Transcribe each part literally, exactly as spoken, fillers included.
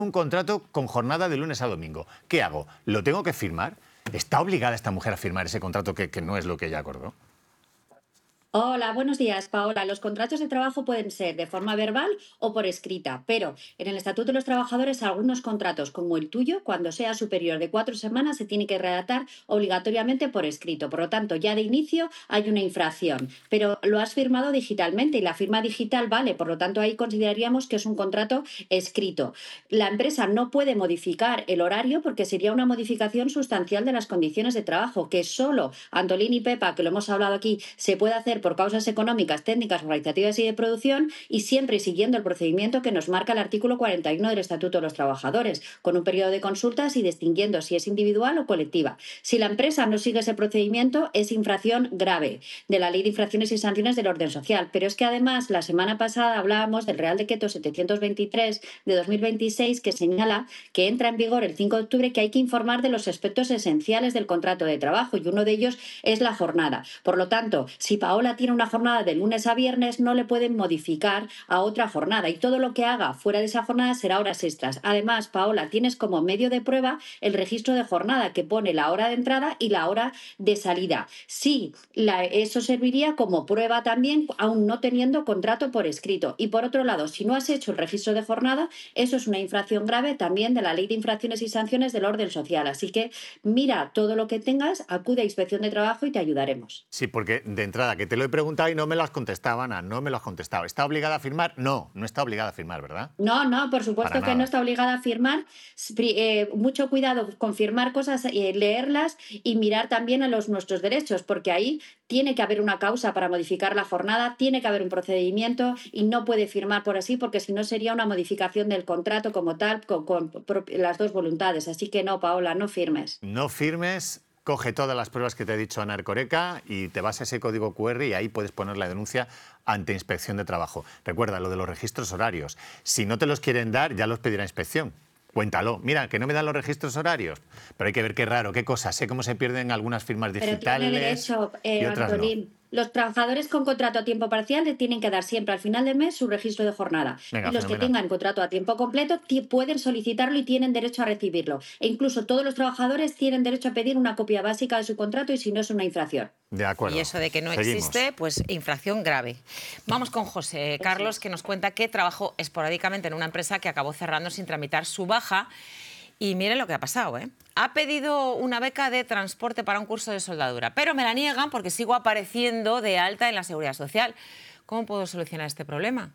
un contrato con jornada de lunes a domingo. ¿Qué hago? ¿Lo tengo que firmar? ¿Está obligada esta mujer a firmar ese contrato que, que no es lo que ella acordó? Hola, buenos días, Paola. Los contratos de trabajo pueden ser de forma verbal o por escrita, pero en el Estatuto de los Trabajadores algunos contratos, como el tuyo, cuando sea superior de cuatro semanas, se tiene que redactar obligatoriamente por escrito. Por lo tanto, ya de inicio hay una infracción, pero lo has firmado digitalmente y la firma digital vale. Por lo tanto, ahí consideraríamos que es un contrato escrito. La empresa no puede modificar el horario porque sería una modificación sustancial de las condiciones de trabajo, que solo Antolín y Pepa, que lo hemos hablado aquí, se puede hacer por causas económicas, técnicas, organizativas y de producción, y siempre siguiendo el procedimiento que nos marca el artículo cuarenta y uno del Estatuto de los Trabajadores, con un periodo de consultas y distinguiendo si es individual o colectiva. Si la empresa no sigue ese procedimiento, es infracción grave de la Ley de Infracciones y Sanciones del Orden Social. Pero es que además, la semana pasada hablábamos del Real Decreto setecientos veintitrés de dos mil veintiséis, que señala que entra en vigor el cinco de octubre, que hay que informar de los aspectos esenciales del contrato de trabajo, y uno de ellos es la jornada. Por lo tanto, si Paola tiene una jornada de lunes a viernes, no le pueden modificar a otra jornada, y todo lo que haga fuera de esa jornada será horas extras. Además, Paola, tienes como medio de prueba el registro de jornada, que pone la hora de entrada y la hora de salida. Sí, la, eso serviría como prueba también, aún no teniendo contrato por escrito. Y por otro lado, si no has hecho el registro de jornada, eso es una infracción grave también de la Ley de Infracciones y Sanciones del Orden Social. Así que mira todo lo que tengas, acude a Inspección de Trabajo y te ayudaremos. Sí, porque de entrada, que te lo he preguntado y no me lo has contestado, Ana, no me lo has contestado. ¿Está obligada a firmar? No, no está obligada a firmar, ¿verdad? No, no, por supuesto Para que no nada. está obligada a firmar. Eh, mucho cuidado con firmar cosas, eh, leerlas y mirar también a los nuestros derechos, porque ahí tiene que haber una causa para modificar la jornada, tiene que haber un procedimiento y no puede firmar por así, porque si no sería una modificación del contrato como tal, con, con las dos voluntades. Así que no, Paola, no firmes. No firmes. Coge todas las pruebas que te he dicho, Ana Ercoreca, y te vas a ese código cu erre y ahí puedes poner la denuncia ante Inspección de Trabajo. Recuerda, lo de los registros horarios. Si no te los quieren dar, ya los pedirá Inspección. Cuéntalo. Mira, que no me dan los registros horarios. Pero hay que ver qué raro, qué cosas. Sé cómo se pierden algunas firmas digitales. Pero tiene derecho, eh, y otras Antolín. no. Los trabajadores con contrato a tiempo parcial le tienen que dar siempre al final del mes su registro de jornada. Venga, Y los que fenomenal. tengan contrato a tiempo completo pueden solicitarlo y tienen derecho a recibirlo. E incluso todos los trabajadores tienen derecho a pedir una copia básica de su contrato, y si no, es una infracción. De acuerdo. Y eso de que no Seguimos. existe, pues infracción grave. Vamos con José Carlos, que nos cuenta que trabajó esporádicamente en una empresa que acabó cerrando sin tramitar su baja. Y miren lo que ha pasado, ¿eh? Ha pedido una beca de transporte para un curso de soldadura, pero me la niegan porque sigo apareciendo de alta en la Seguridad Social. ¿Cómo puedo solucionar este problema?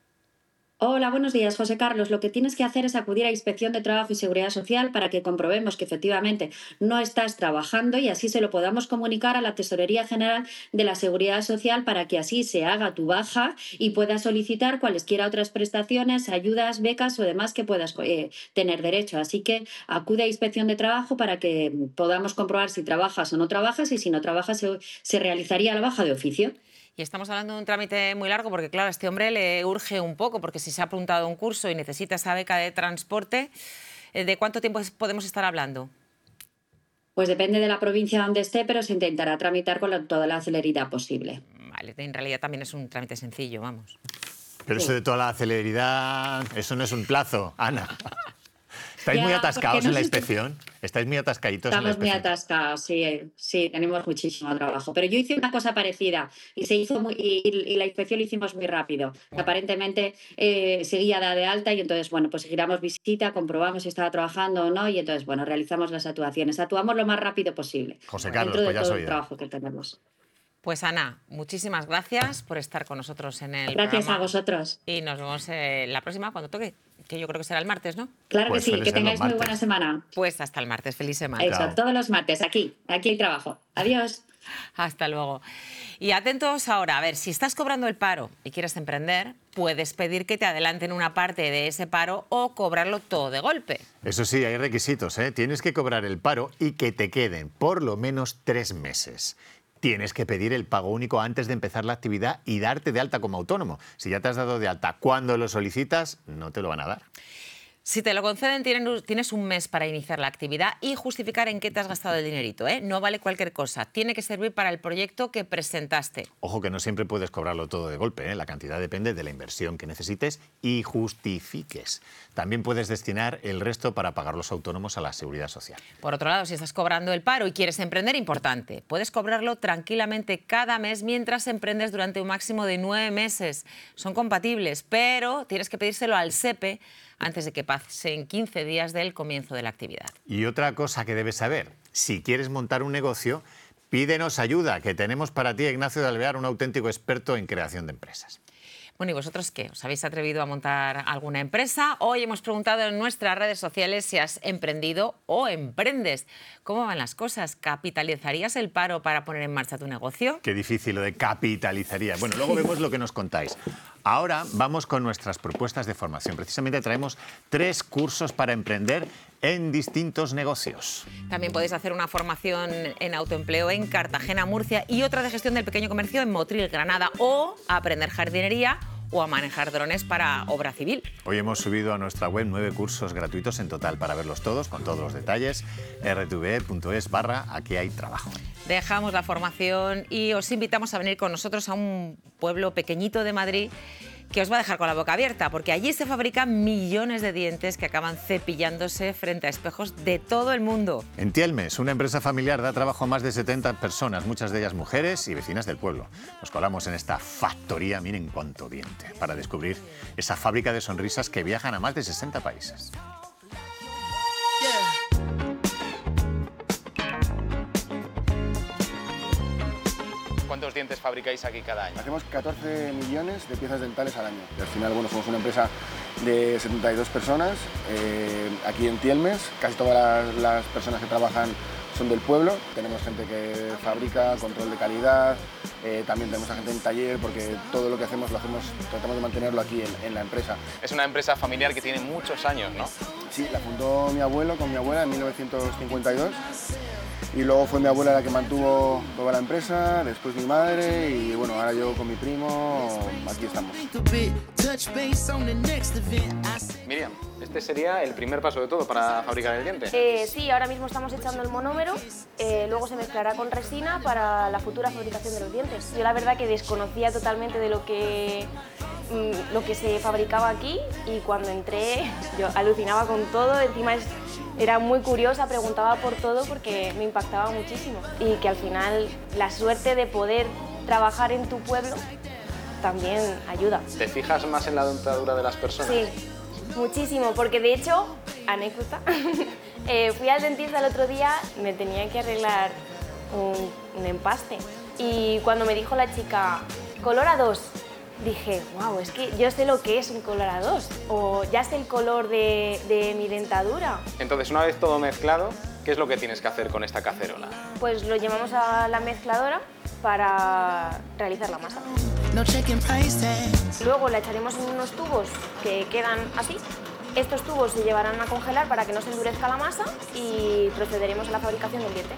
Hola, buenos días, José Carlos. Lo que tienes que hacer es acudir a Inspección de Trabajo y Seguridad Social para que comprobemos que efectivamente no estás trabajando, y así se lo podamos comunicar a la Tesorería General de la Seguridad Social para que así se haga tu baja y puedas solicitar cualesquiera otras prestaciones, ayudas, becas o demás que puedas eh, tener derecho. Así que acude a Inspección de Trabajo para que podamos comprobar si trabajas o no trabajas, y si no trabajas se, se realizaría la baja de oficio. Y estamos hablando de un trámite muy largo porque, claro, a este hombre le urge un poco, porque si se ha apuntado a un curso y necesita esa beca de transporte, ¿de cuánto tiempo podemos estar hablando? Pues depende de la provincia donde esté, pero se intentará tramitar con la, toda la celeridad posible. Vale, en realidad también es un trámite sencillo, vamos. Pero Sí. eso de toda la celeridad, eso no es un plazo, Ana. ¿Estáis Ya, muy porque atascados no en la sé- inspección? ¿Estáis muy atascaditos en la Estamos muy inspección? atascados, sí, sí, tenemos muchísimo trabajo. Pero yo hice una cosa parecida y se hizo muy, y, y la inspección lo hicimos muy rápido. Aparentemente eh, seguía dada de alta, y entonces, bueno, pues giramos visita, comprobamos si estaba trabajando o no, y entonces, bueno, realizamos las actuaciones. Actuamos lo más rápido posible, José Carlos, dentro de pues ya has todo el oído. trabajo que tenemos. Pues Ana, muchísimas gracias por estar con nosotros en el Gracias programa. a vosotros. Y nos vemos eh, la próxima cuando toque, que yo creo que será el martes, ¿no? Claro Pues que sí, suele que ser los tengáis muy martes. buena semana. Pues hasta el martes. Feliz semana. Eso, Chao. todos los martes, aquí, aquí hay trabajo. Adiós. Hasta luego. Y atentos ahora, a ver, si estás cobrando el paro y quieres emprender, puedes pedir que te adelanten una parte de ese paro o cobrarlo todo de golpe. Eso sí, hay requisitos, ¿eh? Tienes que cobrar el paro y que te queden por lo menos tres meses. Tienes que pedir el pago único antes de empezar la actividad y darte de alta como autónomo. Si ya te has dado de alta cuando lo solicitas, no te lo van a dar. Si te lo conceden, tienes un mes para iniciar la actividad y justificar en qué te has gastado el dinerito, ¿eh? No vale cualquier cosa. Tiene que servir para el proyecto que presentaste. Ojo que no siempre puedes cobrarlo todo de golpe, ¿eh? La cantidad depende de la inversión que necesites y justifiques. También puedes destinar el resto para pagar los autónomos a la Seguridad Social. Por otro lado, si estás cobrando el paro y quieres emprender, importante, puedes cobrarlo tranquilamente cada mes mientras emprendes durante un máximo de nueve meses. Son compatibles, pero tienes que pedírselo al SEPE antes de que pasen quince días del comienzo de la actividad. Y otra cosa que debes saber, si quieres montar un negocio, pídenos ayuda, que tenemos para ti a Ignacio de Alvear, un auténtico experto en creación de empresas. Bueno, ¿y vosotros qué? ¿Os habéis atrevido a montar alguna empresa? Hoy hemos preguntado en nuestras redes sociales si has emprendido o emprendes. ¿Cómo van las cosas? ¿Capitalizarías el paro para poner en marcha tu negocio? Qué difícil lo de capitalizaría. Bueno, luego vemos lo que nos contáis. Ahora vamos con nuestras propuestas de formación. Precisamente traemos tres cursos para emprender en distintos negocios. También podéis hacer una formación en autoempleo en Cartagena, Murcia, y otra de gestión del pequeño comercio en Motril, Granada, o a aprender jardinería o a manejar drones para obra civil. Hoy hemos subido a nuestra web nueve cursos gratuitos en total para verlos todos, con todos los detalles, r t v e punto es barra aquí hay trabajo. Dejamos la formación y os invitamos a venir con nosotros a un pueblo pequeñito de Madrid que os va a dejar con la boca abierta, porque allí se fabrican millones de dientes que acaban cepillándose frente a espejos de todo el mundo. En Tielmes, una empresa familiar da trabajo a más de setenta personas, muchas de ellas mujeres y vecinas del pueblo. Nos colamos en esta factoría, miren cuánto diente, para descubrir esa fábrica de sonrisas que viajan a más de sesenta países. ¿Cuántos dientes fabricáis aquí cada año? Hacemos catorce millones de piezas dentales al año. Y al final, bueno, somos una empresa de setenta y dos personas, eh, aquí en Tielmes. Casi todas las, las personas que trabajan son del pueblo. Tenemos gente que fabrica, control de calidad, eh, también tenemos a gente en taller, porque todo lo que hacemos lo hacemos, tratamos de mantenerlo aquí en, en la empresa. Es una empresa familiar que tiene muchos años, ¿no? Sí, la fundó mi abuelo con mi abuela en mil novecientos cincuenta y dos. Y luego fue mi abuela la que mantuvo toda la empresa, después mi madre y bueno, ahora yo con mi primo, aquí estamos. Miriam, este sería el primer paso de todo para fabricar el diente. Eh, sí, ahora mismo estamos echando el monómero, eh, luego se mezclará con resina para la futura fabricación de los dientes. Yo la verdad que desconocía totalmente de lo que, mmm, lo que se fabricaba aquí y cuando entré yo alucinaba con todo, encima es... Era muy curiosa, preguntaba por todo porque me impactaba muchísimo. Y que al final la suerte de poder trabajar en tu pueblo también ayuda. ¿Te fijas más en la dentadura de las personas? Sí, muchísimo, porque de hecho, anécdota, eh, fui al dentista el otro día, me tenía que arreglar un, un empaste. Y cuando me dijo la chica, color a dos, dije, wow, es que yo sé lo que es un color a dos, o ya sé el color de, de mi dentadura. Entonces, una vez todo mezclado, ¿qué es lo que tienes que hacer con esta cacerola? Pues lo llevamos a la mezcladora para realizar la masa. Luego la echaremos en unos tubos que quedan así. Estos tubos se llevarán a congelar para que no se endurezca la masa y procederemos a la fabricación del diente.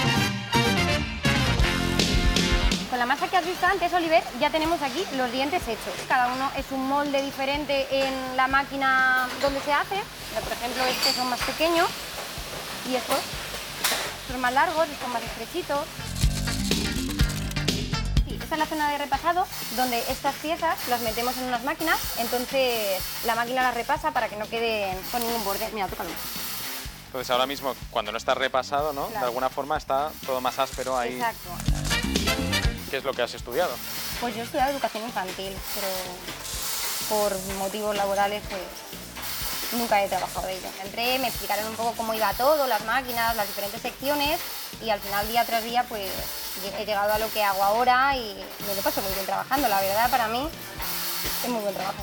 Con la masa que has visto antes, Oliver, ya tenemos aquí los dientes hechos. Cada uno es un molde diferente en la máquina donde se hace. Por ejemplo, estos son más pequeños y estos son más largos, estos más estrechitos. Sí, esta es la zona de repasado, donde estas piezas las metemos en unas máquinas, entonces la máquina las repasa para que no queden con ningún borde. Mira, tócalo. Entonces, ahora mismo, cuando no está repasado, ¿no? Claro. De alguna forma está todo más áspero ahí. Exacto. ¿Qué es lo que has estudiado? Pues yo he estudiado educación infantil, pero por motivos laborales pues nunca he trabajado de ello. Entré, me explicaron un poco cómo iba todo, las máquinas, las diferentes secciones y al final día tras día pues he llegado a lo que hago ahora y me lo paso muy bien trabajando. La verdad para mí es muy buen trabajo.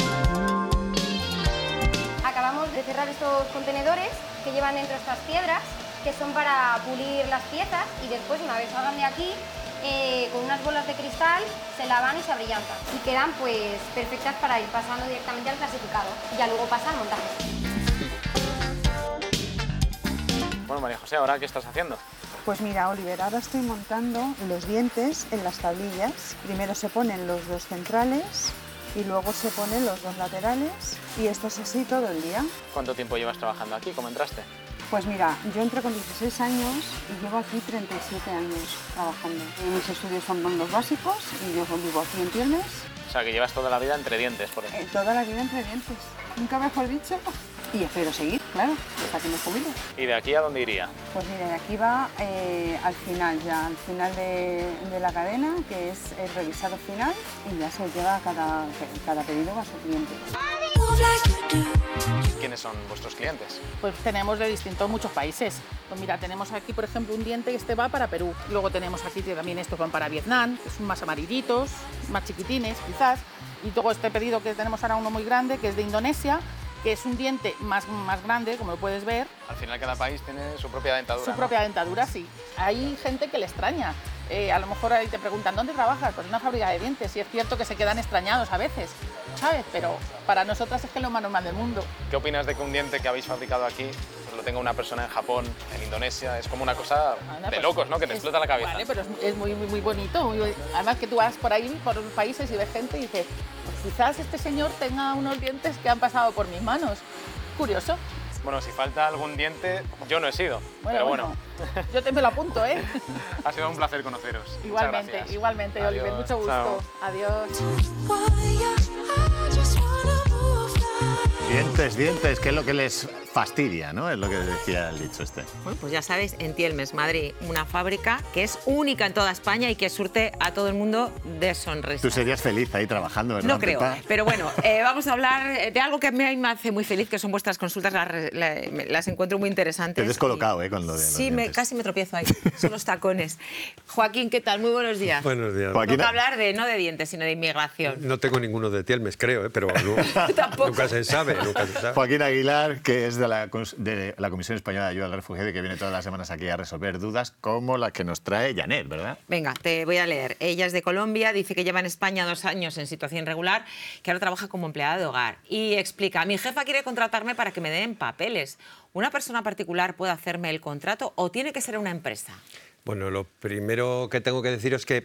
Acabamos de cerrar estos contenedores que llevan dentro estas piedras que son para pulir las piezas y después una vez salgan de aquí Eh, con unas bolas de cristal se lavan y se abrillantan y quedan pues perfectas para ir pasando directamente al clasificado y ya luego pasa al montaje. Bueno, María José, ¿ahora qué estás haciendo? Pues mira, Oliver, ahora estoy montando los dientes en las tablillas. Primero se ponen los dos centrales y luego se ponen los dos laterales y esto es así todo el día. ¿Cuánto tiempo llevas trabajando aquí? ¿Cómo entraste? Pues mira, yo entré con dieciséis años y llevo aquí treinta y siete años trabajando. Mis estudios son los básicos y yo vivo aquí en Tielmes. O sea, que llevas toda la vida entre dientes, por ejemplo. Eh, toda la vida entre dientes, nunca mejor dicho. Y espero seguir, claro, hasta que me jubile. ¿Y de aquí a dónde iría? Pues mira, de aquí va eh, al final ya, al final de, de la cadena, que es el revisado final y ya se lleva cada, cada pedido a su cliente. ¿Quiénes son vuestros clientes? Pues tenemos de distintos muchos países. Pues mira, tenemos aquí, por ejemplo, un diente que este va para Perú. Luego tenemos aquí también estos van para Vietnam, que son más amarillitos, más chiquitines quizás. Y luego este pedido que tenemos ahora uno muy grande, que es de Indonesia, que es un diente más, más grande, como lo puedes ver. Al final cada país tiene su propia dentadura, Su ¿no? propia dentadura, sí. Hay gente que le extraña. Eh, a lo mejor ahí te preguntan, ¿dónde trabajas? Pues en una fábrica de dientes. Y es cierto que se quedan extrañados a veces, ¿sabes? Pero para nosotras es que es lo más normal del mundo. ¿Qué opinas de que un diente que habéis fabricado aquí pues lo tenga una persona en Japón, en Indonesia? Es como una cosa Anda, de pues, locos, ¿no? Que te es- explota la cabeza. Vale, pero es, es muy, muy, muy bonito. muy- además que tú vas por ahí, por los países y ves gente y dices, pues quizás este señor tenga unos dientes que han pasado por mis manos. Curioso. Bueno, si falta algún diente, yo no he sido. Bueno, pero bueno, bueno, yo te me lo apunto, ¿eh? ha sido un placer conoceros. Muchas Igualmente, gracias. igualmente, Adiós, Oliver. Mucho gusto. chao. Adiós. Dientes, dientes, que es lo que les fastidia, ¿no? Es lo que decía el dicho este. Bueno, pues ya sabéis, en Tielmes, Madrid, una fábrica que es única en toda España y que surte a todo el mundo de sonrisas. Tú serías feliz ahí trabajando, ¿verdad, No creo, Pepa? pero bueno, eh, vamos a hablar de algo que a mí me hace muy feliz, que son vuestras consultas, las, re- la- las encuentro muy interesantes. Te he descolocado, ¿eh? Con lo de los Sí, me, dientes. casi me tropiezo ahí, son los tacones. Joaquín, ¿qué tal? Muy buenos días. Buenos días. Joaquín, Toca hablar de, no de dientes, sino de inmigración. No tengo ninguno de Tielmes, creo, ¿eh? Pero no- Tampoco. nunca se sabe, nunca se sabe. Joaquín Aguilar, que es de la, cons- de la Comisión Española de Ayuda al Refugiado y que viene todas las semanas aquí a resolver dudas como las que nos trae Janet, ¿verdad? Venga, te voy a leer. Ella es de Colombia, dice que lleva en España dos años en situación irregular, que ahora trabaja como empleada de hogar. Y explica, mi jefa quiere contratarme para que me den papeles. ¿Una persona particular puede hacerme el contrato o tiene que ser una empresa? Bueno, lo primero que tengo que decir es que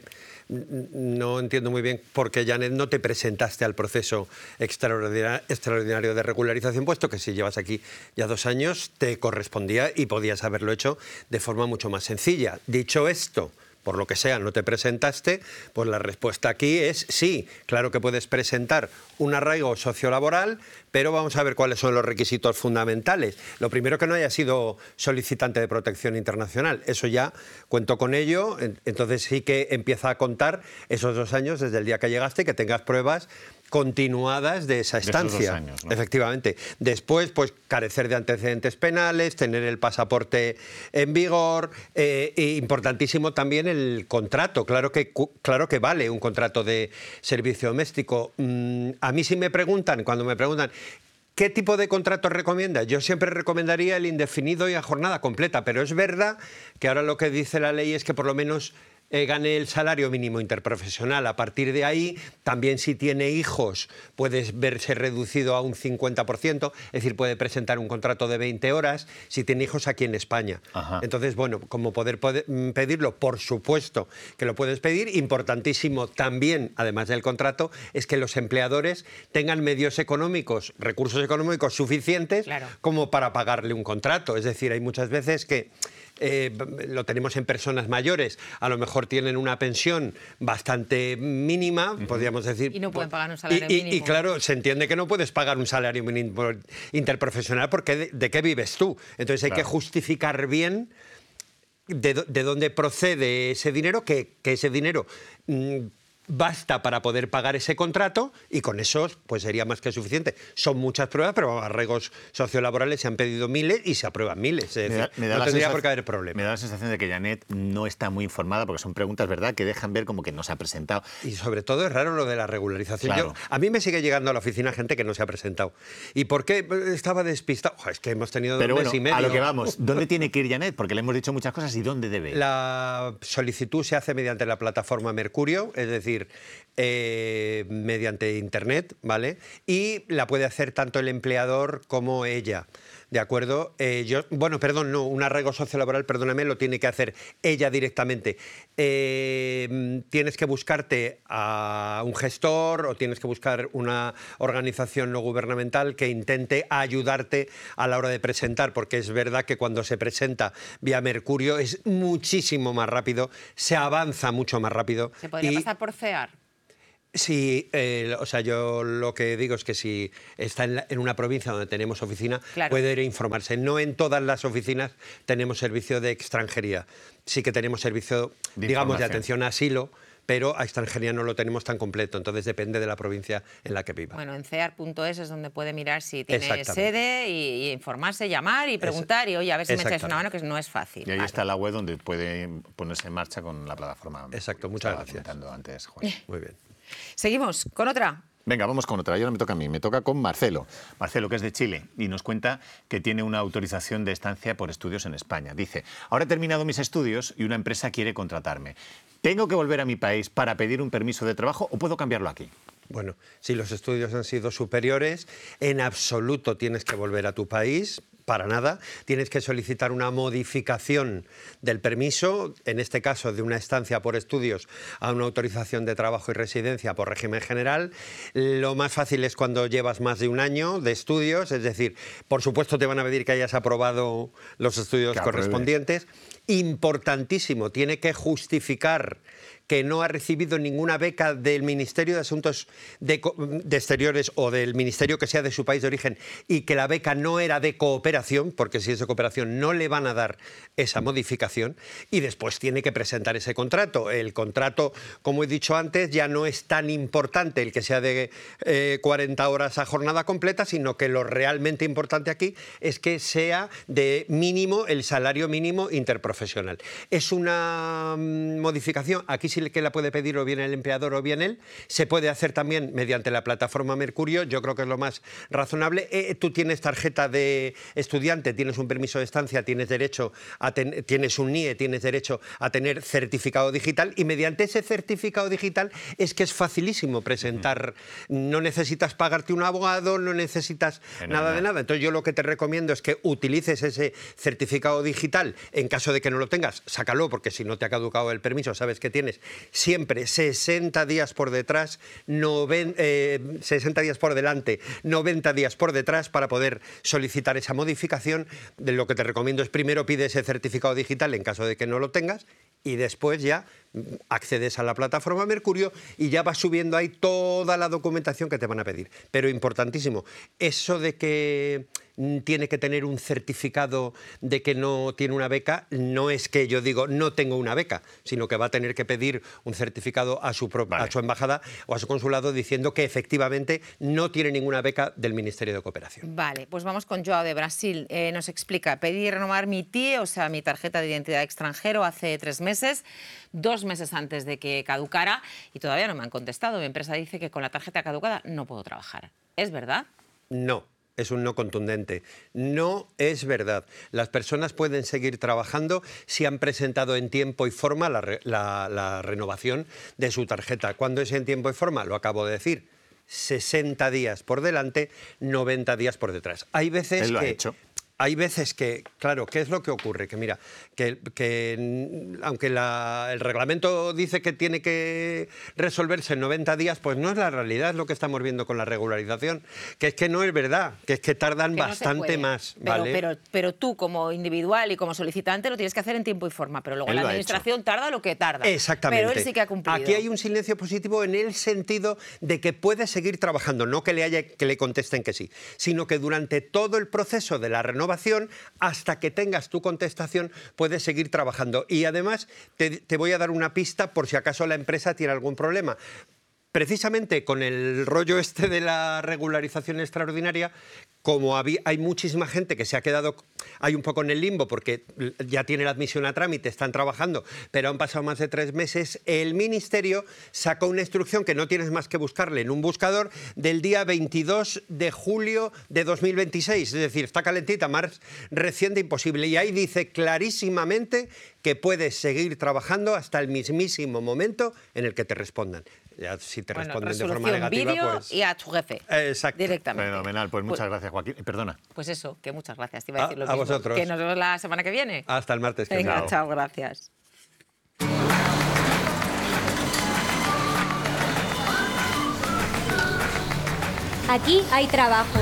no entiendo muy bien por qué, Janet, no te presentaste al proceso extraordinario, extraordinario de regularización, puesto que si llevas aquí ya dos años te correspondía y podías haberlo hecho de forma mucho más sencilla. Dicho esto, por lo que sea, no te presentaste, pues la respuesta aquí es sí, claro que puedes presentar un arraigo sociolaboral, pero vamos a ver cuáles son los requisitos fundamentales. Lo primero, que no haya sido solicitante de protección internacional, eso ya cuento con ello, entonces sí que empieza a contar esos dos años desde el día que llegaste y que tengas pruebas continuadas de esa De esos dos estancia. años, ¿no? Efectivamente. Después, pues carecer de antecedentes penales, tener el pasaporte en vigor, eh, e importantísimo también el contrato. Claro que, cu- claro que vale un contrato de servicio doméstico. Mm, a mí sí me preguntan, cuando me preguntan, ¿qué tipo de contrato recomienda? Yo siempre recomendaría el indefinido y a jornada completa, pero es verdad que ahora lo que dice la ley es que por lo menos eh, gane el salario mínimo interprofesional. A partir de ahí, también si tiene hijos, puede verse reducido a un cincuenta por ciento, es decir, puede presentar un contrato de veinte horas si tiene hijos aquí en España. Ajá. Entonces, bueno, como poder, poder mm, pedirlo, por supuesto que lo puedes pedir. Importantísimo también, además del contrato, es que los empleadores tengan medios económicos, recursos económicos suficientes Claro. como para pagarle un contrato. Es decir, hay muchas veces que eh, lo tenemos en personas mayores, a lo mejor tienen una pensión bastante mínima, podríamos decir. Y no pueden pues, pagar un salario y- y- mínimo. Y claro, se entiende que no puedes pagar un salario mínimo interprofesional porque de, ¿de qué vives tú? Entonces hay Claro. que justificar bien de, do- de dónde procede ese dinero, que, que ese dinero mm, basta para poder pagar ese contrato y con eso pues sería más que suficiente. Son muchas pruebas, pero arraigos sociolaborales se han pedido miles y se aprueban miles. Es Me decir, da- me da no la tendría sensación- por qué haber problema. Me da la sensación de que Janet no está muy informada porque son preguntas, ¿verdad?, que dejan ver como que no se ha presentado. Y sobre todo es raro lo de la regularización. Claro. Yo- a mí me sigue llegando a la oficina gente que no se ha presentado. ¿Y por qué estaba despistado? Ojo, es que hemos tenido Pero dos bueno, meses y medio. a lo que vamos, ¿dónde tiene que ir Janet? Porque le hemos dicho muchas cosas y ¿dónde debe ir? La solicitud se hace mediante la plataforma Mercurio, es decir, eh, mediante Internet, ¿vale? Y la puede hacer tanto el empleador como ella. ¿de acuerdo? Eh, yo, bueno, perdón, no, un arraigo sociolaboral, perdóname, lo tiene que hacer ella directamente. Eh, tienes que buscarte a un gestor o tienes que buscar una organización no gubernamental que intente ayudarte a la hora de presentar, porque es verdad que cuando se presenta vía Mercurio es muchísimo más rápido, se avanza mucho más rápido. ¿Se podría y, pasar por CEAR? Sí, eh, o sea, yo lo que digo es que si está en, la, en una provincia donde tenemos oficina, claro, puede ir a informarse. No en todas las oficinas tenemos servicio de extranjería. Sí que tenemos servicio, de digamos, de atención a asilo, pero a extranjería no lo tenemos tan completo, entonces depende de la provincia en la que viva. Bueno, en cear punto es es donde puede mirar si tiene sede y, y informarse, llamar y preguntar y, oye, a ver si me echáis una mano, que no es fácil. Y ahí vale. está la web donde puede ponerse en marcha con la plataforma. Exacto, muchas gracias. Antes, Juan. Muy bien. Seguimos con otra. Venga, vamos con otra. Y ahora me toca a mí. Me toca con Marcelo. Marcelo, que es de Chile, y nos cuenta que tiene una autorización de estancia por estudios en España. Dice, ahora he terminado mis estudios y una empresa quiere contratarme. ¿Tengo que volver a mi país para pedir un permiso de trabajo o puedo cambiarlo aquí? Bueno, si los estudios han sido superiores, en absoluto tienes que volver a tu país. Para nada, tienes que solicitar una modificación del permiso, en este caso de una estancia por estudios a una autorización de trabajo y residencia por régimen general. Lo más fácil es cuando llevas más de un año de estudios, es decir, por supuesto te van a pedir que hayas aprobado los estudios correspondientes. Importantísimo, tiene que justificar que no ha recibido ninguna beca del Ministerio de Asuntos de, de Exteriores o del ministerio que sea de su país de origen y que la beca no era de cooperación, porque si es de cooperación no le van a dar esa modificación, y después tiene que presentar ese contrato. El contrato, como he dicho antes, ya no es tan importante el que sea de eh, cuarenta horas a jornada completa, sino que lo realmente importante aquí es que sea de mínimo el salario mínimo interprofesional. Es una modificación, aquí sí que la puede pedir o bien el empleador o bien él. Se puede hacer también mediante la plataforma Mercurio, yo creo que es lo más razonable. Eh, tú tienes tarjeta de estudiante, tienes un permiso de estancia, tienes derecho a ten, tienes un N I E, tienes derecho a tener certificado digital, y mediante ese certificado digital es que es facilísimo presentar. Uh-huh. No necesitas pagarte un abogado, no necesitas no, nada no. de nada. Entonces yo lo que te recomiendo es que utilices ese certificado digital. En caso de que no lo tengas, sácalo, porque si no te ha caducado el permiso, sabes que tienes siempre sesenta días por detrás, noven, eh, sesenta días por delante, noventa días por detrás para poder solicitar esa modificación. De lo que te recomiendo es primero pide ese certificado digital en caso de que no lo tengas, y después ya accedes a la plataforma Mercurio y ya vas subiendo ahí toda la documentación que te van a pedir. Pero importantísimo, eso de que tiene que tener un certificado de que no tiene una beca, no es que yo digo no tengo una beca, sino que va a tener que pedir un certificado a su, pro, vale. a su embajada o a su consulado diciendo que efectivamente no tiene ninguna beca del Ministerio de Cooperación. Vale, pues vamos con Joao de Brasil. Eh, nos explica, pedí renovar mi T I E, o sea, mi tarjeta de identidad extranjero, hace tres meses, dos meses antes de que caducara, y todavía no me han contestado. Mi empresa dice que con la tarjeta caducada no puedo trabajar. ¿Es verdad? No. Es un no contundente. No es verdad. Las personas pueden seguir trabajando si han presentado en tiempo y forma la, re, la, la renovación de su tarjeta. ¿Cuándo es en tiempo y forma? Lo acabo de decir. sesenta días por delante, noventa días por detrás. Hay veces Él lo que... ha hecho. Hay veces que, claro, ¿qué es lo que ocurre? Que mira, que, que aunque la, el reglamento dice que tiene que resolverse en noventa días, pues no es la realidad, es lo que estamos viendo con la regularización, que es que no es verdad, que es que tardan que bastante no más. Pero, ¿vale? pero, pero tú, como individual y como solicitante, lo tienes que hacer en tiempo y forma, pero luego él la administración tarda lo que tarda. Exactamente. Pero él sí que ha cumplido. Aquí hay un silencio positivo en el sentido de que puede seguir trabajando, no que le, haya, que le contesten que sí, sino que durante todo el proceso de la renovación, hasta que tengas tu contestación, puedes seguir trabajando. Y además te, te voy a dar una pista por si acaso la empresa tiene algún problema. Precisamente con el rollo este de la regularización extraordinaria, como había, hay muchísima gente que se ha quedado hay un poco en el limbo porque ya tiene la admisión a trámite, están trabajando, pero han pasado más de tres meses, el Ministerio sacó una instrucción que no tienes más que buscarle en un buscador del día veintidós de julio de dos mil veintiséis, es decir, está calentita, más reciente imposible, y ahí dice clarísimamente que puedes seguir trabajando hasta el mismísimo momento en el que te respondan. Ya, si te Bueno, responden de forma resolución, negativa, vídeo pues... y a tu jefe. Exacto. Directamente. Fenomenal, pues muchas Pues- gracias, Joaquín. Perdona. Pues eso, que muchas gracias. Te iba a A- decir lo a mismo. vosotros. Que nos vemos la semana que viene. Hasta el martes que viene. Venga, chao, gracias. Aquí hay trabajo.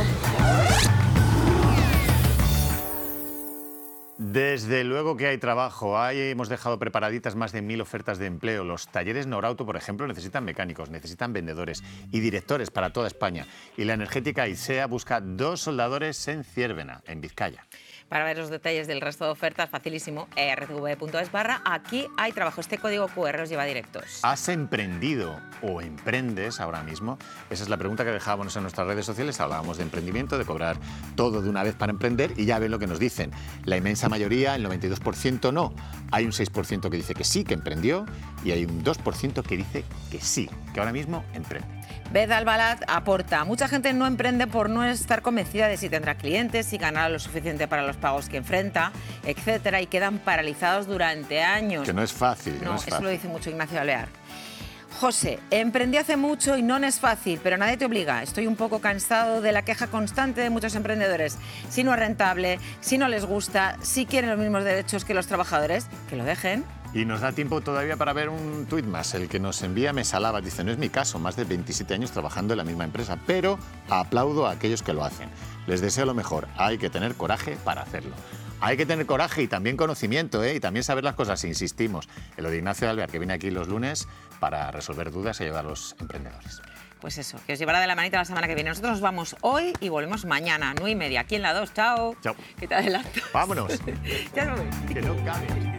Desde luego que hay trabajo. Ahí hemos dejado preparaditas más de mil ofertas de empleo. Los talleres Norauto, por ejemplo, necesitan mecánicos, necesitan vendedores y directores para toda España. Y la energética ISEA busca dos soldadores en Ciérvena, en Vizcaya. Para ver los detalles del resto de ofertas, facilísimo, r c v punto es barra aquí hay trabajo. Este código cu erre os lleva directos. ¿Has emprendido o emprendes ahora mismo? Esa es la pregunta que dejábamos en nuestras redes sociales. Hablábamos de emprendimiento, de cobrar todo de una vez para emprender y ya ven lo que nos dicen. La inmensa mayoría, el noventa y dos por ciento no. Hay un seis por ciento que dice que sí, que emprendió y hay un dos por ciento que dice que sí, que ahora mismo emprende. Beth Albalat aporta, mucha gente no emprende por no estar convencida de si tendrá clientes, si ganará lo suficiente para los pagos que enfrenta, etcétera, y quedan paralizados durante años. Que no es fácil, que no, No, es eso fácil. lo dice mucho Ignacio Balear. José, emprendí hace mucho y no es fácil, pero nadie te obliga. Estoy un poco cansado de la queja constante de muchos emprendedores. Si no es rentable, si no les gusta, si quieren los mismos derechos que los trabajadores, que lo dejen. Y nos da tiempo todavía para ver un tuit más, el que nos envía Mesalaba. Dice, no es mi caso, más de veintisiete años trabajando en la misma empresa, pero aplaudo a aquellos que lo hacen. Les deseo lo mejor, hay que tener coraje para hacerlo. Hay que tener coraje y también conocimiento, ¿eh? Y también saber las cosas, insistimos. En lo de Ignacio Alvear, que viene aquí los lunes para resolver dudas y ayudar a los emprendedores. Pues eso, que os llevará de la manita la semana que viene. Nosotros nos vamos hoy y volvemos mañana, nueve y media, aquí en la dos. Chao. Chao. Que te adelanto. Vámonos. Ya me voy. Que no cabe.